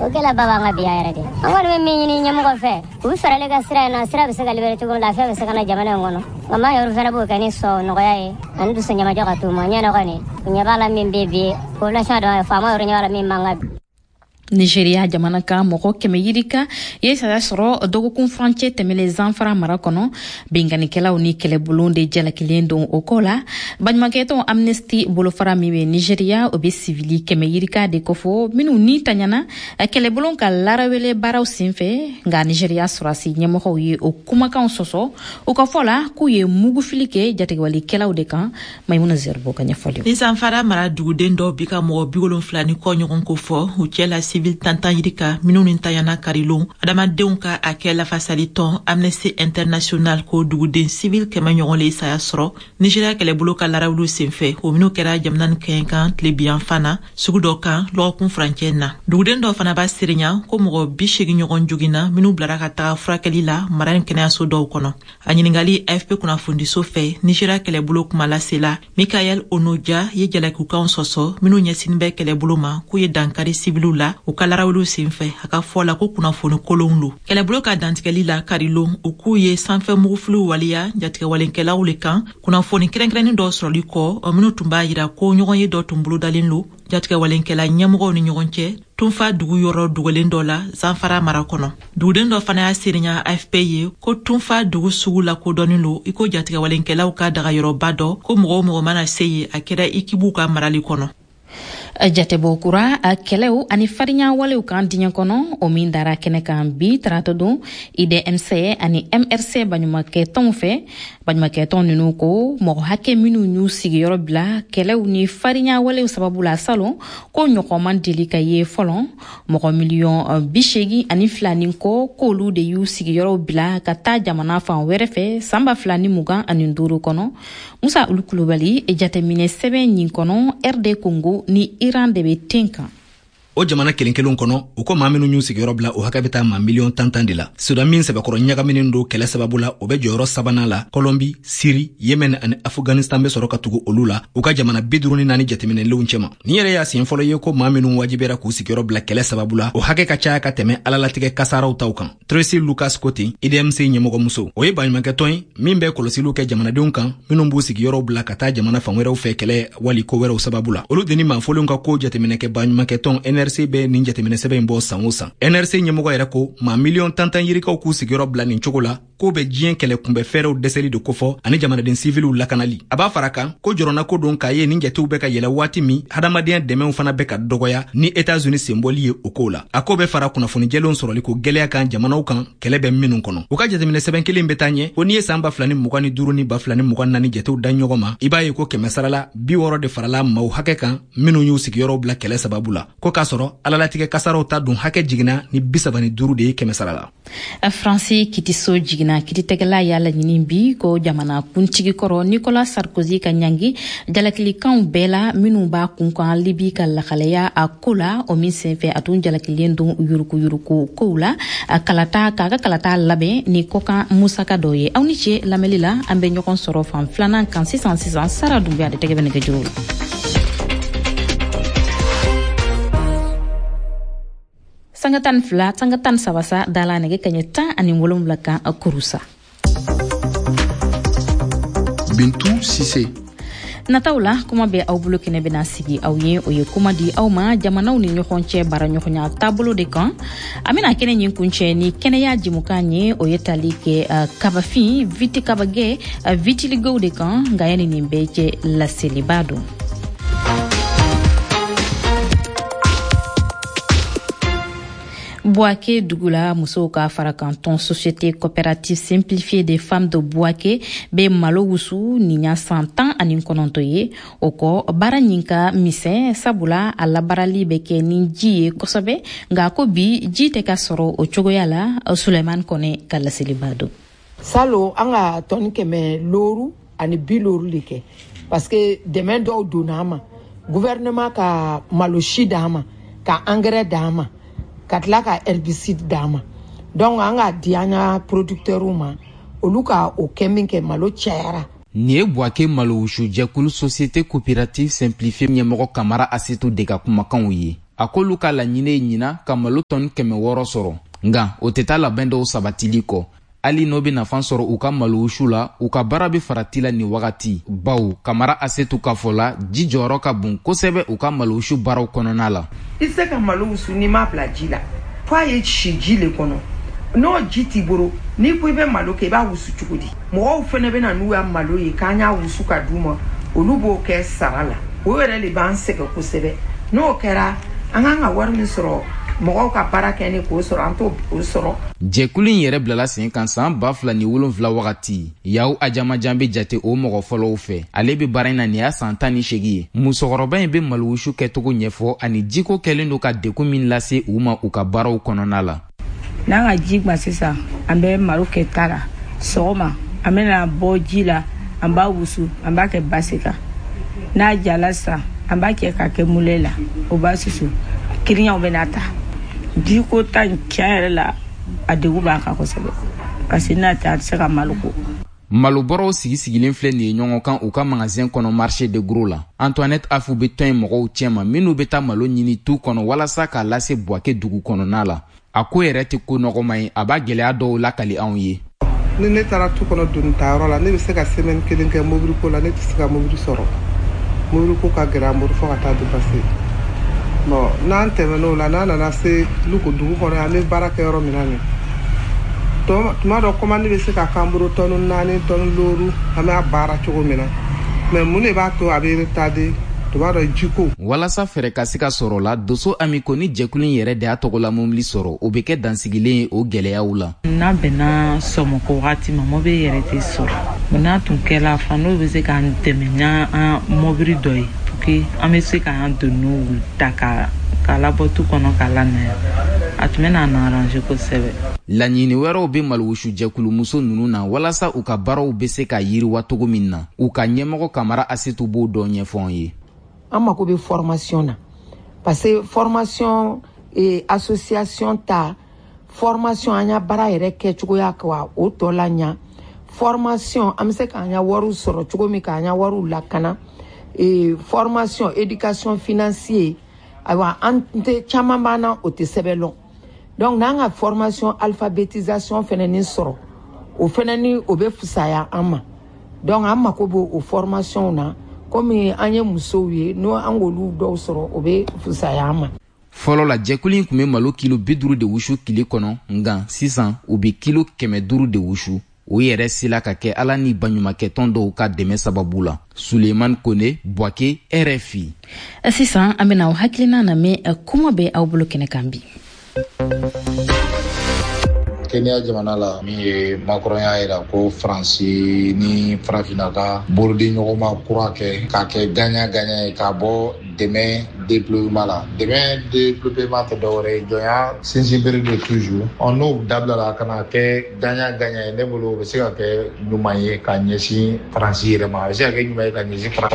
okela baba nga biya yare de angol me ni nyam ko fe u farale ga sira na sira be se ga libere to la fe be se kana jamana ngono mama yoru fana bo kani so no yae andu se nyama joga to ma nyana kani nyabala min bebe ko la shado fa ma yoru nyala min manga Nigeria jamana ka moko keme yirika ye sada soro dogo kun frontier temele zanfara marakono bingani kela uni kele bulonde jala kilendo okola banymaketo amnesty bolofara miwe Nigeria obe civili keme yirika de kofo minu ni tanyana kele bulon ka larawele baraw sinfe nga Nigeria sorasi nyemoko ye okuma kan soso okafola ku ye mugu filike jate wali kela de kan maymuna zerbo kanya folio ni zanfara mara duguden do bika mo bigolon flani ko nyogon ko fo u jela civil tantan yirika minun tayana karilon adama deunka akela fasaliton Amnesty International ko duguden civil kema nyogon le saya soro Nigeria kele buloka larawlu senfe o minu kera jamnan kenkan tlebian fana sugudo kan lo kun franchena duguden do fana ba sirinya ko mo bishigi nyogon jugina minu blaraka ta frakeli la maran kena so do kono anyingali AFP kuna fundi so fe Nigeria kele bulok mala sela Michael Onoja ye jala ku kan soso minu nyesin be kele buloma ku ye dankari civilula o kalarawlu sinfe aka fola ko kuna fonu kolonlu kele bloka dantikeli la karilo o ku ye sanfe muguflu walia jatika walenkela ulekan kuna foni krenkren do soro liko o minu tumba yira ko nyogon ye do tumbulu dalinlu jatika walenkela nyamugo ni nyogonche tumfa dugu yoro dugolin dola zanfara marakono duden do fana asirinya AFP ko tumfa dugu sugula ko donilo iko jatika walenkela ka daga yoro bado ko mo mana seye akeda ikibu ka marali kono jate bokura keleu ani farinya wale kan dinya kono o min dara kene kan bi trato do IDMC ani MRC banyuma keton fe banyuma keton ninu ko mo hake minu nyu sigi yoro bla keleu ni farinya wale sababu la salon ko nyoko man delika ye folon mo million bishegi ani flani ko lu de yu sigi yoro bla kata jamana fa werefe samba flani mugan ani nduru kono Musa Ulukulubali e jate mine 7 nyin kono RD Congo ni Iran de betinka o jamana kelenkelon kono u ko maaminu nyu sigiyoro bla o hakabita ma million tantan de la sudan min sebe koro nyaga minin do kele sababu la o be joro sabana la Colombie Syrie Yemen and Afghanistan be soro katugo olula u ka jamana biduruni nani jatemine lewunchema ni yere ya sin folo ye ko maaminu wajibera ku sigiyoro bla kele sababu la o hake ka cha ka teme alala tige kasara utaukan Tracy Lucas Koti IDMC nyemogo muso o ye banyuma ketoy min be kolosilu ke jamana dunkan minun bu sigiyoro bla kata jamana fanwere u fe kele wali ko wera sababu la olu deni ma folo nka ko jatemine ke banyuma keton NRC be ninja temene sebe mbo sanwosan NRC nyemogo yere ko ma million tantan yirika ku sigiro bla nin chokola ko be jien kele kumbe fere deseli de kofo ani jamana den civil la kanali aba faraka ko jorona ko don kaye ninja tu be ka yela wati mi hadamadien deme fana be ka dogoya ni États-Unis symboli okola akobe fara kuna foni jelon soroli ko gele kan jamana ukan kele be minun kono uka jatemene sebe kele mbetanye oni samba flani mugani duruni ba flani mugani nani jetu danyogoma ibaye ko kemesarala bi woro de farala mau hakeka minu yu sigiro bla kele sababula ko kasoro alalatige kasaro ta dun hake jigina ni bisabani duru de kemesarala Francis kitiso jigina kititegala yala nyinimbi ko jamana kuntigi koro Nicolas Sarkozy kanyangi jalakili kan bela minu ba kunkan libi kala khaleya akola o min senfe atun jalakili ndon yuruku kola kalata labe ni koka musaka doye awniche lamelila ambe nyokon soro fam flanan kan 606 sara dumbia de tegebene gejuru sangatan sabasa dala nege kanyeta ani wolum laka kurusa Bintou Cissé Nataula kuma be aw bulu kene bena sigi aw ye o ye kuma di aw ma jamanaw ni ñoxonce bara ñoxonya tableau de camp amina kene ñin kunce ni kene ya jimukanye o ye talike kabafi viti kabage viti ligo de camp ngayani ni mbeje la celibado Bouaké Dougoula Moussouka Fara Canton Société coopérative simplifiée des femmes de Bouaké be malo wusu ninya 100 ans anin konontoye oko baranyinka mise sabula ala barali beke ninji kosobe ngako bi jite kasoro o chogoyala Suleiman Kone kala selibado salo anga ton keme loru ani biloru like parce que demain do donama gouvernement ka maloshi dama ka engrais dama katla ka herbicide dama donc anga diana producteur uma oluka o keminke malo chera nie Bouaké malo wushu jekulu société coopérative simplifiée nyemoko kamara asetu deka kumakan ye a k'olu ka laɲini ye ɲina ka malo tɔni 600 sɔrɔ nga o tɛ taa labɛn dɔw sabatili kɔ hali n'o be nafan sɔrɔ u ka malo wusu la u ka baara be farati la nin wagati baw kamara asetu ka fɔ la ji jɔyɔrɔ ka bon kosɛbɛ u ka malo wusu baaraw kɔnɔna la. I se ka malo wusu n'i m'a bila ji la f'a ye si ji le kɔnɔ n'o ji t'i bolo n'i ko i bɛ malo kɛ i b'a wusu cogo di mɔgɔw fɛnɛ bɛ na n'u ya malo ye k'an y'a wusu ka d'u ma olu b'o kɛ sara la o yɛrɛ de b'an sɛgɛn kosɛbɛ n'o kɛra an kan ka wari min sɔrɔ mɔgɔw ka baara kɛ ni k'o sɔrɔ an t'o sɔrɔ. jɛkulu in yɛrɛ bilala sen kan san 2007 wagati yaw ajamajan be jate o mɔgɔ fɔlɔw fɛ ale be baara in na nin y'a san 18 ye musokɔrɔba in be malowusu kɛtogo ɲɛfɔ ani jiko kɛlen do ka dekun min lase u ma u ka baaraw kɔnɔna la. n'an ka ji gwa sisan an bɛ malo kɛ ta la sɔgɔma an bɛna bɔ ji la an b'a wusu an b'a kɛ basi kan n'a jala sisan an b'a kɛ ka kɛ mule la o b'a susu kiriɲaw bɛna ta ji ko ta tiɲɛ yɛrɛ la a degun b'a kan kosɛbɛ parce que n'a tɛ a tɛ se ka malo ko. malobɔrɔw sigi-sigilen filɛ nin ye ɲɔgɔn kan u ka magasin kɔnɔ marché de gros la Antoinette Afu be tɔn in mɔgɔw cɛma minnu be taa malo ɲini tu kɔnɔ walasa k'a lase Buake dugu kɔnɔna la a ko yɛrɛ tɛ ko nɔgɔma ye a b'a gwɛlɛya dɔw lakali anw ye. ni ne taara tu kɔnɔ doni tayɔrɔ la ne bɛ se ka semaine 1 kɛ mobili ko la ne tɛ se ka mobili sɔrɔ mobili ko ka gɛrɛ an bolo fo ka taa dépasser bon n'an tɛmɛn'o la n'an nana se Luko dugu kɔnɔ an bɛ baara kɛ yɔrɔ min na nin tuma dɔ commande bɛ se ka k'an bolo tɔni 4 tɔni 5 an bɛ a baara cogo min na mais mun de b'a to a bɛ retarder tuma dɔ jiko. walasa fɛrɛ ka se ka sɔrɔ la Doso Amiko ni jɛkulu in yɛrɛ de y'a tɔgɔla mobili sɔrɔ o bɛ kɛ dansigilen ye o gɛlɛyaw la. n'a bɛnna sɔmɔkɔ wagati ma mobili yɛrɛ tɛ sɔrɔ n'a tun kɛla fan n'o bɛ se k'an dɛmɛ n'an mobili dɔ ye pour que an bɛ se k'an doniw ta k'a labɔ tu kɔnɔ k'a lanaya a tun bɛ n'an arranger kosɛbɛ. laɲini wɛrɛw be malowusu jɛkulumuso nunu na walasa u ka baaraw be se ka yiriwa togo min na u ka ɲɛmɔgɔ Kamara Asetu b'o dɔ ɲɛfɔ ye. an mako bɛ formation na parce que formation association ta formation an ya baara yɛrɛ kɛcogoya ka o tɔ la ɲa formation an bɛ se k'an ya wariw sɔrɔ cogo min k'an ya wariw lakana formation éducation financier ayiwa an tɛ caman b'an na o tɛ sɛbɛn lɔn donc n'an ka formation alphabétisation fɛnɛ ni sɔrɔ o fɛnɛ ni o bɛ fisaya an ma donc an mako b'o o formation na komi an ye musow ye n'o an k'olu dɔw sɔrɔ o bɛ fisaya an ma. fɔlɔ la jɛkulu in tun bɛ malo kilo 50 de wusu tile kɔnɔ nka sisan u bɛ kilo 500 de wusu o yɛrɛ sela ka kɛ ala ni baɲumankɛtɔn dɔw ka dɛmɛ sababu la. Suleiman Kone, Buake, RFI. sisan an bɛna aw hakilina lamɛn kuma bɛ aw bolo kɛnɛ kan bi. Kenya jamana la min ye Macron y'a yira ko Faransi ni Farafina ka borodi ɲɔgɔnma kura kɛ k'a kɛ gagnant-gagnant ye k'a bɔ dɛmɛ déploiement la. Dɛmɛ déploiement tɛ dɔwɛrɛ ye jɔnya sinsinbere de toujours n'o dabilala ka na kɛ gagnant-gagnant ye ne bolo o bɛ se ka kɛ ɲuman ye ka ɲɛsin Faransi yɛrɛ ma a bɛ se ka kɛ ɲuman ye ka ɲɛsin